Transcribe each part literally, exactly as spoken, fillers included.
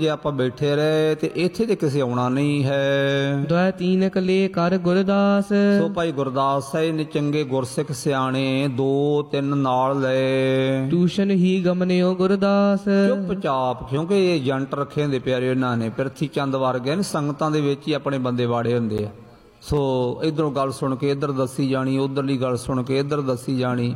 ਜੇ ਆਪਾਂ ਬੈਠੇ ਰਹੇ ਤੇ ਇੱਥੇ ਤੇ ਕਿਸੇ ਆਉਣਾ ਨਹੀਂ ਹੈ। ਦੁਐ ਤੀਨ ਕਲੇ ਕਰ ਗੁਰਦਾਸ, ਸੋ ਭਾਈ ਗੁਰਦਾਸ ਸਾਹਿਬ ਨੇ ਚੰਗੇ ਗੁਰਸਿੱਖ ਸਿਆਣੇ ਦੋ ਤਿੰਨ ਨਾਲ ਲਏ। ਟੂਸ਼ਨ ਹੀ ਗਮਨਿਓ ਗੁਰਦਾਸ, ਚੁੱਪਚਾਪ, ਕਿਉਂਕਿ ਇਹ ਏਜੰਟ ਰੱਖੇ ਹੁੰਦੇ ਪਿਆਰੇ ਇਹਨਾਂ ਨੇ, ਪ੍ਰਿਥੀ ਚੰਦ ਵਰਗੇ ਨੇ, ਸੰਗਤਾਂ ਦੇ ਵਿੱਚ ਹੀ ਆਪਣੇ ਬੰਦੇ ਵਾੜੇ ਹੁੰਦੇ ਆ। ਸੋ ਇੱਧਰੋਂ ਗੱਲ ਸੁਣ ਕੇ ਇੱਧਰ ਦੱਸੀ ਜਾਣੀ, ਉੱਧਰਲੀ ਗੱਲ ਸੁਣ ਕੇ ਇੱਧਰ ਦੱਸੀ ਜਾਣੀ,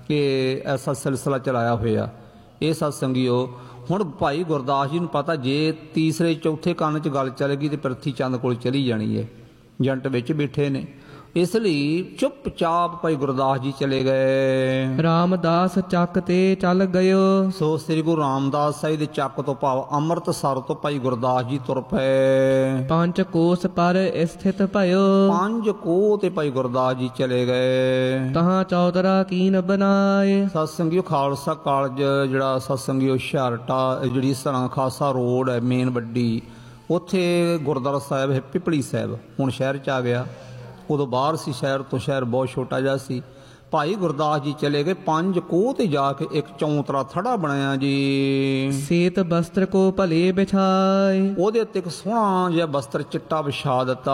ਕਿ ਐਸਾ ਸਿਲਸਿਲਾ ਚਲਾਇਆ ਹੋਇਆ। ਇਹ ਸਤਸੰਗੀਓ, ਹੁਣ ਭਾਈ ਗੁਰਦਾਸ ਜੀ ਨੂੰ ਪਤਾ ਜੇ ਤੀਸਰੇ ਚੌਥੇ ਕੰਨ 'ਚ ਗੱਲ ਚੱਲ ਗਈ ਤੇ ਪ੍ਰਿਥੀ ਚੰਦ ਕੋਲ ਚਲੀ ਜਾਣੀ ਹੈ। ਏਜੰਟ ਵਿੱਚ ਬੈਠੇ ਨੇ, ਇਸ ਲਈ ਚੁੱਪਚਾਪ ਭਾਈ ਗੁਰਦਾਸ ਜੀ ਚਲੇ ਗਏ। ਰਾਮਦਾਸ ਚੱਕ ਤੇ ਚੱਲ ਗਇਓ, ਸੋ ਸ੍ਰੀ ਗੁਰੂ ਰਾਮਦਾਸ ਸਾਹਿਬ ਦੇ ਚੱਕ ਤੋਂ ਭਾਵ ਅੰਮ੍ਰਿਤਸਰ ਤੋਂ ਭਾਈ ਗੁਰਦਾਸ ਜੀ ਤੁਰ ਪਏ। ਪੰਜ ਕੋਸ ਪਰ ਸਥਿਤ ਭਇਓ, ਪੰਜ ਕੋਹ ਤੇ ਭਾਈ ਗੁਰਦਾਸ ਜੀ ਚਲੇ ਗਏ। ਤਹਾਂ ਚੌਤਰਾ ਕੀਨ ਬਣਾਏ। ਸਤਸੰਗੀਓ, ਖਾਲਸਾ ਕਾਲਜ ਜਿਹੜਾ ਸਤਸੰਗੀਓ ਹੁਸ਼ਿਆਰਟਾ ਜਿਹੜੀ ਇਸ ਤਰ੍ਹਾਂ ਖਾਸਾ ਰੋਡ ਹੈ ਮੇਨ ਵੱਡੀ, ਉੱਥੇ ਗੁਰਦੁਆਰਾ ਸਾਹਿਬ ਹੈ ਪਿਪਲੀ ਸਾਹਿਬ, ਹੁਣ ਸ਼ਹਿਰ 'ਚ ਆ ਗਿਆ। ਉਦੋਂ ਬਾਹਰ ਸੀ, ਸ਼ਹਿਰ ਤੋਂ ਸ਼ਹਿਰ ਬਹੁਤ ਛੋਟਾ ਜਿਹਾ ਸੀ। ਭਾਈ ਗੁਰਦਾਸ ਜੀ ਚਲੇ ਗਏ ਪੰਜ ਕੋਹ ਤੇ ਜਾ ਕੇ ਇੱਕ ਚੌਂਤਰਾ ਥੜਾ ਬਣਾਇਆ ਜੀ। ਸੇਤ ਬਸਤਰ ਕੋ ਭਲੇ ਬਿਛਾਏ, ਉਹਦੇ ਉੱਤੇ ਇੱਕ ਸੋਹਣਾ ਜਿਹਾ ਬਸਤਰ ਚਿੱਟਾ ਵਿਛਾ ਦਿੱਤਾ।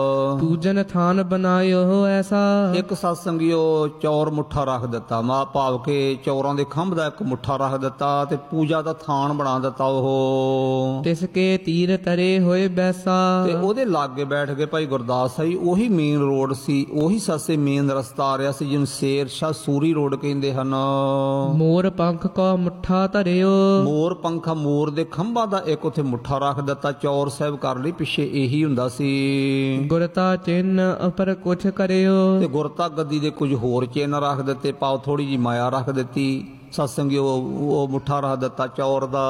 ਪੂਜਨ ਥਾਨ ਬਣਾਇਓ ਐਸਾ, ਇੱਕ ਸਤਸੰਗੀਓ ਚੌਰ ਮੁੱਠਾ ਰੱਖ ਦਿੱਤਾ, ਮਾ ਭਾਵ ਕੇ ਚੌਰਾਂ ਦੇ ਖੰਭ ਦਾ ਇੱਕ ਮੁੱਠਾ ਰੱਖ ਦਿੱਤਾ ਤੇ ਪੂਜਾ ਦਾ ਥਾਨ ਬਣਾ ਦਿੱਤਾ ਉਹ। ਤਿਸ ਕੇ ਤੀਰ ਤਰੇ ਹੋਏ ਬੈਸਾ, ਤੇ ਉਹਦੇ ਲਾਗੇ ਬੈਠ ਗਏ ਭਾਈ ਗੁਰਦਾਸ ਸਾਹਿਬ। ਉਹੀ ਮੇਨ ਰੋਡ ਸੀ, ਉਹੀ ਸਾਸੇ ਮੇਨ ਰਸਤਾ ਆ ਰਿਹਾ ਸੀ ਜਿਹਨੂੰ ਸ਼ੇਰ ਸ਼ਾਹ ਸੂਰੀ ਰੋਡ ਕਹਿੰਦੇ ਹਨ। ਮੋਰ ਪੰਖ ਕੋ ਮੁੱਠਾ ਧਰਿਓ, ਮੋਰ ਪੰਖਾ, ਮੋਰ ਦੇ ਖੰਭਾਂ ਦਾ ਇੱਕ ਉੱਥੇ ਮੁੱਠਾ ਰੱਖ ਦਿੱਤਾ। ਚੌਰ ਸਾਹਿਬ ਕਰ ਲਈ, ਪਿੱਛੇ ਇਹੀ ਹੁੰਦਾ ਸੀ। ਗੁਰਤਾ ਚਿੰਨ ਉਪਰ ਕੁਛ ਕਰਿਓ, ਤੇ ਗੁਰਤਾ ਗੱਦੀ ਦੇ ਕੁਝ ਹੋਰ ਚਿੰਨ ਰੱਖ ਦਿੱਤੇ, ਪਾਉ ਥੋੜੀ ਜੀ ਮਾਇਆ ਰੱਖ ਦਿੱਤੀ। ਸਤਸੰਗੀ ਉਹ ਮੁੱਠਾ ਰੱਖ ਦਿੱਤਾ ਚੌਰ ਦਾ।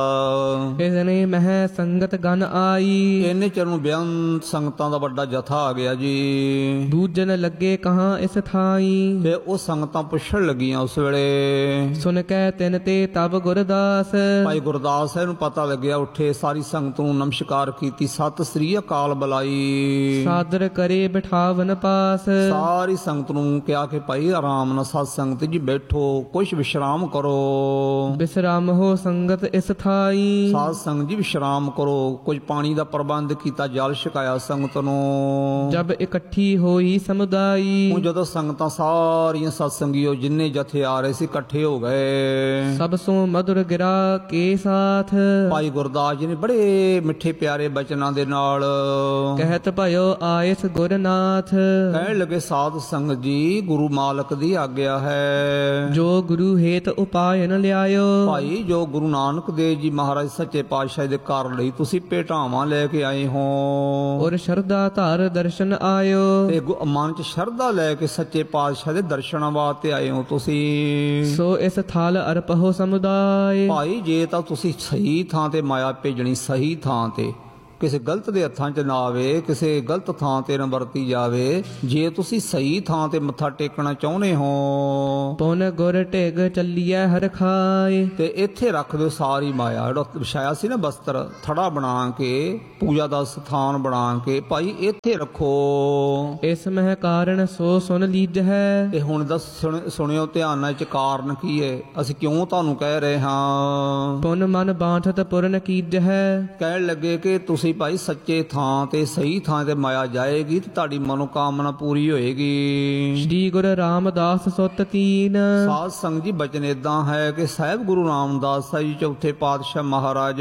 ਇਸਨੇ ਮਹਿ ਸੰਗਤ ਗਨ ਆਈ, ਇੰਨੇ ਚਿਰ ਨੂੰ ਬੇਅੰਤ ਸੰਗਤਾਂ ਦਾ ਵੱਡਾ ਜਥਾ ਆ ਗਿਆ ਜੀ। ਦੂਜਨ ਲੱਗੇ ਕਹਾਂ ਇਸ ਥਾਈ, ਤੇ ਉਹ ਸੰਗਤਾਂ ਪੁੱਛਣ ਲੱਗੀਆਂ ਉਸ ਵੇਲੇ। ਸੁਣ ਕੇ ਤਿਨ ਤੇ ਤਬ ਗੁਰਦਾਸ, ਭਾਈ ਗੁਰਦਾਸ ਸਾਹਿਬ ਨੂੰ ਪਤਾ ਲੱਗਿਆ, ਉੱਠੇ, ਸਾਰੀ ਸੰਗਤ ਨੂੰ ਨਮਸਕਾਰ ਕੀਤੀ, ਸਤਿ ਸ੍ਰੀ ਅਕਾਲ ਬੁਲਾਈ, ਸਾਦਰ ਕਰੇ ਬਿਠਾਵਨ ਪਾਸ। ਸਾਰੀ ਸੰਗਤ ਨੂੰ ਕਿਹਾ ਕਿ ਭਾਈ ਆਰਾਮ ਨਾਲ ਸਤ ਸੰਗਤ ਜੀ ਬੈਠੋ, ਕੁਛ ਵਿਸ਼ਰਾਮ ਕਰੋ। ਵਿਸ਼ਰਾਮ ਹੋ ਸੰਗਤ ਇਸ ਥਾਈ, ਸਾਧ ਸੰਗਤ ਜੀ ਵਿਸ਼ਰਾਮ ਕਰੋ। ਕੁਝ ਪਾਣੀ ਦਾ ਪ੍ਰਬੰਧ ਕੀਤਾ, ਜਲ ਛਕਾਇਆ ਸੰਗਤ ਨੂੰ। ਜਬ ਇਕੱਠੀ ਹੋਈ ਸਮੁਦਾਈ, ਹੁਣ ਜਦੋਂ ਸੰਗਤਾਂ ਸਾਰੀਆਂ ਸਤਸੰਗੀਓ ਜਿੰਨੇ ਜਥੇ ਆ ਰਹੇ ਸੀ ਇਕੱਠੇ ਹੋ ਗਏ। ਸਭ ਸੋ ਮధుਰ ਗਿਰਾ ਕੇ ਸਾਥ, ਭਾਈ ਗੁਰਦਾਸ ਜੀ ਨੇ ਬੜੇ ਮਿੱਠੇ ਪਿਆਰੇ ਬਚਨਾਂ ਦੇ ਨਾਲ ਕਹਿਤ ਭਇਓ ਆਇਸ ਗੁਰਨਾਥ। ਕਹਿਣ ਲੱਗੇ, ਸਾਧ ਸੰਗਤ ਜੀ ਗੁਰੂ ਮਾਲਕ ਦੀ ਆਗਿਆ ਹੈ, ਜੋ ਗੁਰੂ ਹੇਤ ਉਪਾਇਨ ਲਿਆਇਓ। ਭਾਈ ਜੋ ਗੁਰੂ ਨਾਨਕ ਦੇਵ ਜੀ ਮਹਾਰਾਜ ਸੱਚੇ ਪਾਤਸ਼ਾਹ ਦੇ ਘਰ ਲਈ ਤੁਸੀਂ ਭੇਟਾਵਾਂ ਲੈ ਕੇ ਆਏ ਹੋ, ਔਰ ਸ਼ਰਧਾ ਧਾਰ ਦਰਸ਼ਨ ਆਇਓ। ਤੇ ਮਨ ਚ ਸ਼ਰਧਾ ਲੈ ਕੇ ਸੱਚੇ ਪਾਤਸ਼ਾਹ ਦੇ ਦਰਸ਼ਨਾਂ ਵਾਸਤੇ ਆਏ ਹੋ ਤੁਸੀਂ। ਸੋ ਇਸ ਥਾਲ ਅਰਪਹੁ ਸਮੁਦਾਇ, ਭਾਈ ਜੇ ਤਾਂ ਤੁਸੀਂ ਸਹੀ ਥਾਂ ਤੇ ਮਾਇਆ ਭੇਜਣੀ, ਸਹੀ ਥਾਂ ਤੇ, ਕਿਸੇ ਗਲਤ ਦੇ ਹੱਥਾਂ 'ਚ ਨਾ ਆਵੇ, ਕਿਸੇ ਗਲਤ ਥਾਂ ਤੇ ਨਾ ਵਰਤੀ ਜਾਵੇ। ਜੇ ਤੁਸੀਂ ਸਹੀ ਥਾਂ ਤੇ ਮੱਥਾ ਟੇਕਣਾ ਚਾਹੁੰਦੇ ਹੋ, ਪੁਨ ਗੁਰ ਢਿਗ ਚੱਲੀਐ ਹਰ ਖਾਏ, ਤੇ ਇੱਥੇ ਰੱਖ ਦਿਓ ਸਾਰੀ ਮਾਇਆ। ਜਿਹੜਾ ਵਿਛਾਇਆ ਸੀ ਨਾ ਬਸਤਰ ਥੜਾ ਬਣਾ ਕੇ, ਪੂਜਾ ਦਾ ਸਥਾਨ ਬਣਾ ਕੇ, ਭਾਈ ਇੱਥੇ ਰੱਖੋ। ਇਸ ਮਹਿ ਕਾਰਨ ਸੋ ਸੁਣ ਲੀਜ ਹੈ। ਤੇ ਹੁਣ ਦੱਸ ਸੁਣਿਓ ਧਿਆਨ ਨਾਲ, ਚ ਕਾਰਨ ਕੀ ਹੈ, ਅਸੀਂ ਕਿਉਂ ਤੁਹਾਨੂੰ ਕਹਿ ਰਹੇ ਹਾਂ। ਪੁਨ ਮਨ ਬਾਂਠਤ ਪੁਰਨ ਕੀਜ ਹੈ। ਕਹਿਣ ਲੱਗੇ ਕਿ ਤੁਸੀਂ ਭਾਈ ਸੱਚੇ ਥਾਂ ਤੇ ਸਹੀ ਥਾਂ ਤੇ ਮਾਇਆ ਜਾਏਗੀ ਤੇ ਤੁਹਾਡੀ ਮਨੋਕਾਮਨਾ ਪੂਰੀ ਹੋਏਗੀ। ਸ਼੍ਰੀ ਗੁਰੂ ਰਾਮਦਾਸ ਸੁਤ ਕੀਨ, ਸਾਧ ਸੰਗਤ ਜੀ ਬਚਨ ਏਦਾਂ ਹੈ ਕਿ ਸਾਹਿਬ ਗੁਰੂ ਰਾਮਦਾਸ ਸਾਹਿਬ ਜੀ ਚੌਥੇ ਪਾਤਸ਼ਾਹ ਮਹਾਰਾਜ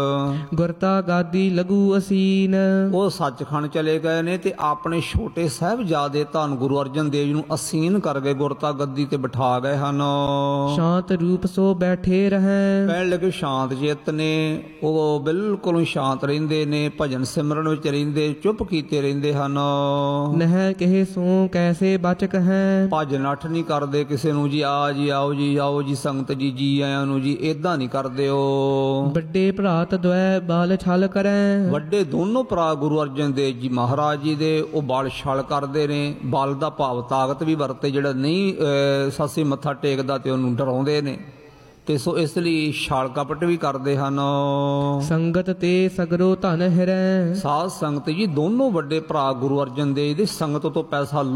ਗੁਰਤਾ ਗਾਦੀ ਲਘੂ ਅਸੀਨ, ਉਹ ਸੱਚਖੰਡ ਚਲੇ ਗਏ ਨੇ ਤੇ ਆਪਣੇ ਛੋਟੇ ਸਾਹਿਬਜ਼ਾਦੇ ਧੰਨ ਗੁਰੂ ਅਰਜਨ ਦੇਵ ਜੀ ਨੂੰ ਅਸੀਨ ਕਰ ਗਏ, ਗੁਰਤਾ ਗੱਦੀ ਤੇ ਬਿਠਾ ਗਏ ਹਨ। ਸ਼ਾਂਤ ਰੂਪ ਸੋ ਬੈਠੇ ਰਹਿ, ਕਹਿਣ ਲੱਗੇ ਸ਼ਾਂਤ ਚਿੱਤ ਨੇ, ਉਹ ਬਿਲਕੁਲ ਸ਼ਾਂਤ ਰਹਿੰਦੇ ਨੇ, ਭਜਨ ਸਿਮਰਨ ਵਿੱਚ ਰਹਿੰਦੇ, ਚੁੱਪ ਕੀਤੇ ਰਹਿੰਦੇ ਹਨ। ਨਹਿ ਕਹੇ ਸੋ ਕੈਸੇ ਬਚਕ ਹੈ, ਭੱਜ ਨੱਠ ਨਹੀਂ ਕਰਦੇ ਕਿਸੇ ਨੂੰ ਜੀ, ਆ ਜੀ ਆਓ ਜੀ ਆਓ ਜੀ ਸੰਗਤ ਜੀ, ਜੀ ਆਇਆਂ ਨੂੰ ਜੀ, ਏਦਾਂ ਨਹੀਂ ਕਰਦੇ ਉਹ। ਵੱਡੇ ਭਰਾਤ ਦੁਐ ਬਾਲ ਛਲ ਕਰੈ, ਵੱਡੇ ਦੋਨੋਂ ਭਰਾ ਗੁਰੂ ਅਰਜਨ ਦੇਵ ਜੀ ਮਹਾਰਾਜ ਜੀ ਦੇ ਉਹ ਬਲ ਛਲ ਕਰਦੇ ਨੇ। ਬਲ ਦਾ ਭਾਵ ਤਾਕਤ ਵੀ ਵਰਤੇ, ਜਿਹੜਾ ਨਹੀਂ ਸਾਸੀ ਮੱਥਾ ਟੇਕਦਾ ਤੇ ਉਹਨੂੰ ਡਰਾਉਂਦੇ ਨੇ, ਤੇ ਸੋ ਇਸ ਲਈ ਛਾਲ ਕਪਟ ਵੀ ਕਰਦੇ ਹਨ। ਸੰਗਤ ਤੇ ਸਗਰੋ ਧਨ ਹਿਰੈ, ਸਾਧ ਸੰਗਤ ਜੀ ਦੋਨੋਂ ਵੱਡੇ ਭਰਾ ਗੁਰੂ ਅਰਜਨ ਦੇਵ ਦੀ ਸੰਗਤ ਤੋਂ ਪੈਸਾ